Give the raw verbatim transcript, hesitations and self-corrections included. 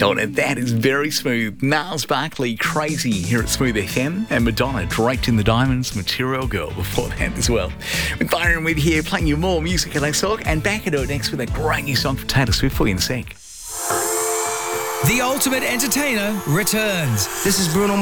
Oh, now that is very smooth. Niles Barkley, Crazy, here at Smooth F M, and Madonna, Draped in the Diamonds, Material Girl before that as well. With Byron with here, playing you more music and Let's Talk, and back into it next with a great new song from Taylor Swift for you in a sec. The Ultimate Entertainer returns. This is Bruno